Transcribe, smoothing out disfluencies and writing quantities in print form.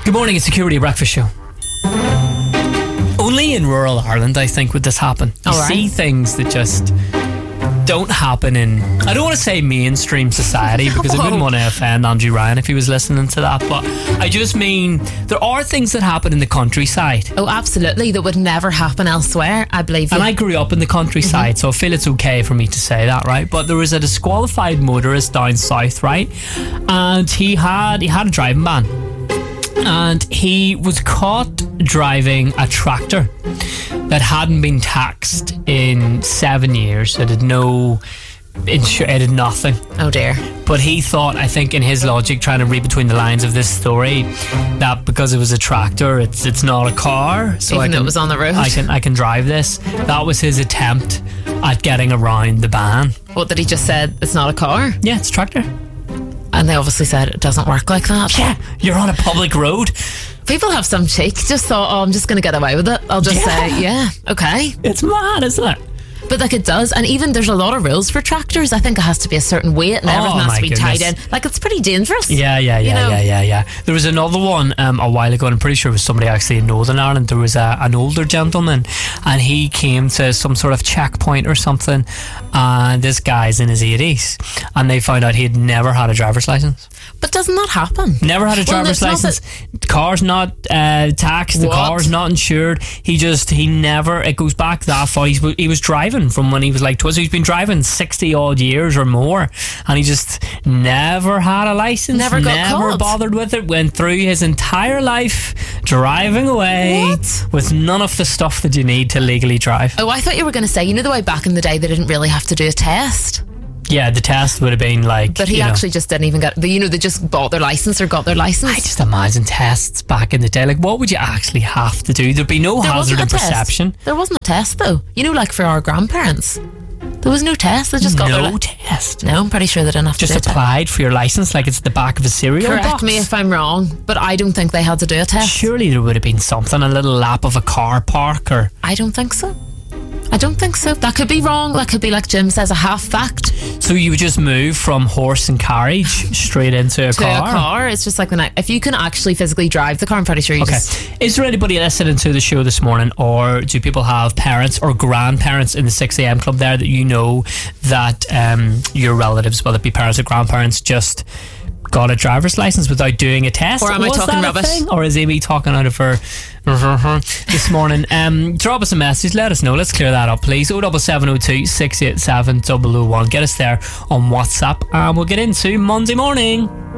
Good morning, it's Security Breakfast Show. Only in rural Ireland, I think, would this happen. You see things that just don't happen in, I don't want to say mainstream society, because I wouldn't want to offend Andrew Ryan if he was listening to that, but I just mean there are things that happen in the countryside. Oh, absolutely, that would never happen elsewhere, I believe. And I grew up in the countryside, so I feel it's okay for me to say that, right? But there was a disqualified motorist down south, right? And he had a driving ban. And he was caught driving a tractor that hadn't been taxed in 7 years. It had it had nothing. Oh dear. But he thought, I think in his logic, trying to read between the lines of this story, that because it was a tractor, it's not a car. So even though it was on the road. I can drive this. That was his attempt at getting around the ban. What, that he just said it's not a car? Yeah, it's a tractor. And they obviously said it doesn't work like that. Yeah, you're on a public road. People have some cheek. Just thought, I'm just going to get away with it. I'll just say, yeah, okay. It's mad, isn't it? But like it does, and even there's a lot of rules for tractors. I think it has to be a certain weight and everything has to be tied in. Like, it's pretty dangerous. Yeah. There was another one a while ago, and I'm pretty sure it was somebody actually in Northern Ireland. There was an older gentleman, and he came to some sort of checkpoint or something, and this guy's in his 80s, and they found out he had never had a driver's license. But doesn't that happen? Never had a driver's license. The car's not taxed. The car's not insured. He never. It goes back that far. He was driving from when he was like 12. So he's been driving 60 odd years or more, and he just never had a license. Never got bothered with it. Went through his entire life driving away with none of the stuff that you need to legally drive. Oh, I thought you were going to say, the way back in the day they didn't really have to do a test. Yeah, the test would have been like... But he actually just didn't even get... they just bought their licence or got their licence. I just imagine tests back in the day. Like, what would you actually have to do? There'd be no hazard in perception. There wasn't a test, though. Like for our grandparents. There was no test. They just got no test. No, I'm pretty sure they didn't have to do it. Just applied for your licence like it's the back of a cereal box. Correct me if I'm wrong, but I don't think they had to do a test. Surely there would have been something, a little lap of a car park or... I don't think so. That could be wrong. That could be, like Jim says, a half fact. So you would just move from horse and carriage straight into a car? It's just like if you can actually physically drive the car, I'm pretty sure you just... Is there anybody listening to the show this morning, or do people have parents or grandparents in the 6am club there that that your relatives, whether it be parents or grandparents, just got a driver's license without doing a test? Or am I talking rubbish? Or is Amy talking out of her this morning? Drop us a message, let us know. Let's clear that up, please. 07702 687 001. Get us there on WhatsApp, and we'll get into Monday morning.